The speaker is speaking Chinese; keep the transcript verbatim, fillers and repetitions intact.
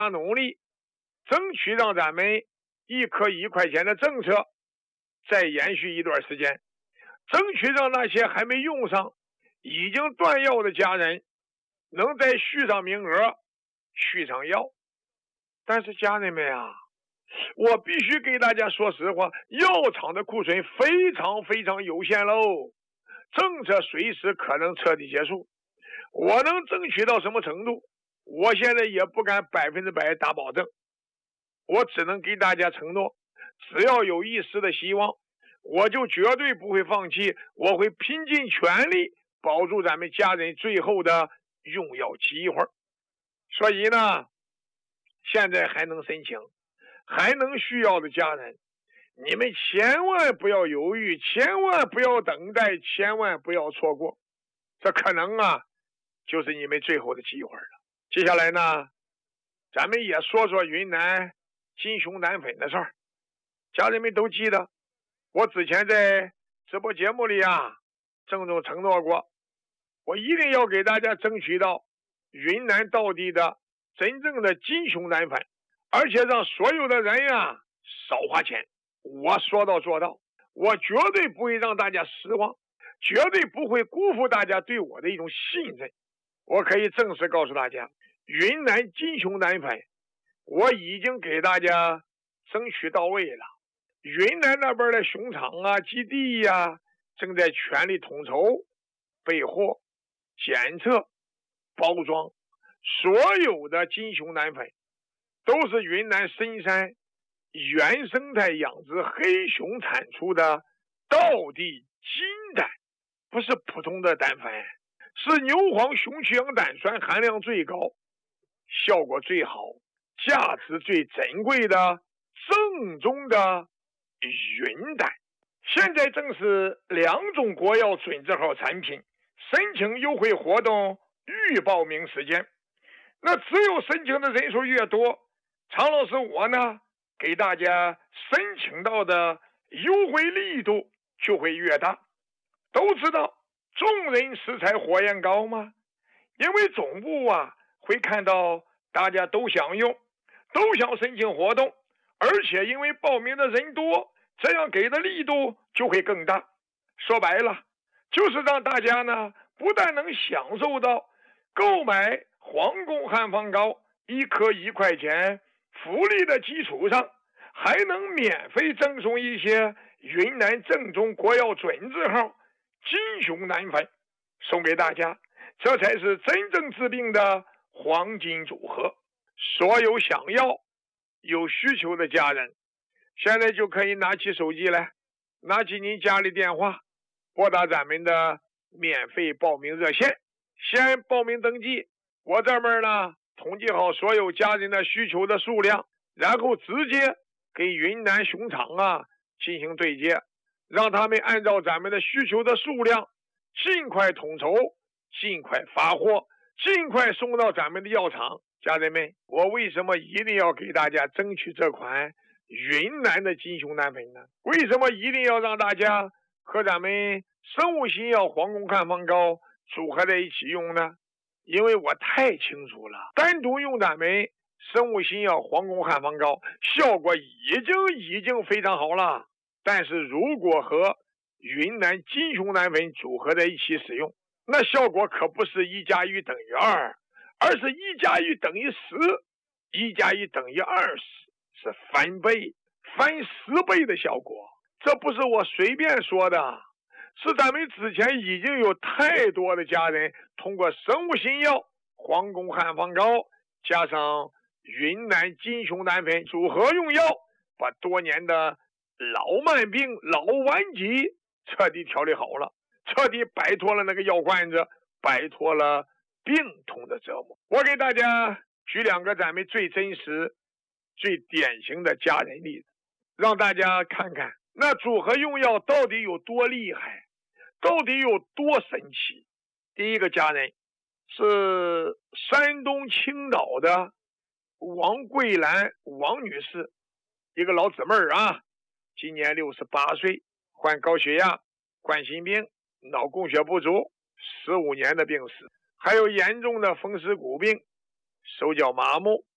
努力，争取让咱们一颗一块钱的政策再延续一段时间，争取让那些还没用上已经断药的家人能再续上名额，续上药。但是家人们啊，我必须给大家说实话，药厂的库存非常非常有限喽，政策随时可能彻底结束。我能争取到什么程度，我现在也不敢百分之百打保证，我只能给大家承诺，只要有一丝的希望，我就绝对不会放弃，我会拼尽全力保住咱们家人最后的用药机会。所以呢，现在还能申请还能需要的家人，你们千万不要犹豫，千万不要等待，千万不要错过，这可能啊就是你们最后的机会了。接下来呢，咱们也说说云南金熊胆粉的事儿。家人们都记得，我之前在直播节目里啊郑重承诺过，我一定要给大家争取到云南道地的真正的金熊胆粉，而且让所有的人呀少花钱。我说到做到，我绝对不会让大家失望，绝对不会辜负大家对我的一种信任。我可以正式告诉大家，云南金熊胆粉我已经给大家争取到位了。云南那边的熊场啊基地呀、啊、正在全力统筹备货检测包装，所有的金熊胆粉都是云南深山原生态养殖黑熊产出的道地金胆，不是普通的胆粉，是牛黄雄曲氧胆酸含量最高，效果最好，价值最珍贵的正宗的云胆。现在正是两种国药准字号产品申请优惠活动预报名时间，那只有申请的人数越多，常老师我呢给大家申请到的优惠力度就会越大。都知道众人拾柴火焰高吗？因为总部啊会看到大家都想用，都想申请活动，而且因为报名的人多，这样给的力度就会更大。说白了，就是让大家呢不但能享受到购买皇宫汉方膏一颗一块钱福利的基础上，还能免费赠送一些云南正宗国药准字号金熊胆粉送给大家，这才是真正治病的黄金组合。所有想要有需求的家人，现在就可以拿起手机来，拿起您家里电话，拨打咱们的免费报名热线，先报名登记。我这边呢统计好所有家人的需求的数量，然后直接给云南熊场啊进行对接，让他们按照咱们的需求的数量尽快统筹，尽快发货，尽快送到咱们的药厂。家人们，我为什么一定要给大家争取这款云南的金熊胆粉呢？为什么一定要让大家和咱们生物新药皇宫汉方膏组合在一起用呢？因为我太清楚了，单独用咱们生物新药皇宫汉方膏效果已经已经非常好了，但是如果和云南金熊胆粉组合在一起使用，那效果可不是一加一等于二，而是一加一等于十，一加一等于二十，是翻倍翻十倍的效果。这不是我随便说的，是咱们之前已经有太多的家人通过生物新药皇宫汉方膏加上云南金熊胆粉组合用药，把多年的老慢病老顽疾彻底调理好了，彻底摆脱了那个药罐子，摆脱了病痛的折磨。我给大家举两个咱们最真实最典型的家人例子，让大家看看那组合用药到底有多厉害，到底有多神奇。第一个家人是山东青岛的王桂兰王女士，一个老姊妹儿啊，今年六十八岁，患高血压、冠心病、脑供血不足，十五年的病史，还有严重的风湿骨病、手脚麻木、